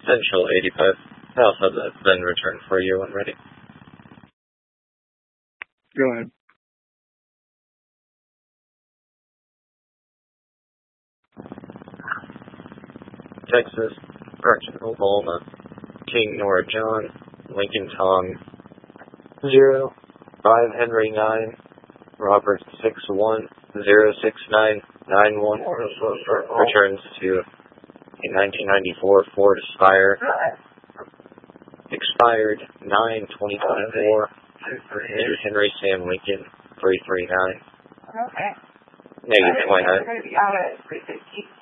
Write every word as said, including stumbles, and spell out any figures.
Central eighty-five. I'll have that then return for you when ready. Go ahead. Texas, correction, Oklahoma, King Nora John, Lincoln Tom, zero, five Henry nine, Robert six one, zero six nine, nine one, returns to a nineteen ninety-four Ford Aspire, expired nine twenty twenty-four, to Henry Sam Lincoln, three three nine, Okay. negative twenty-nine.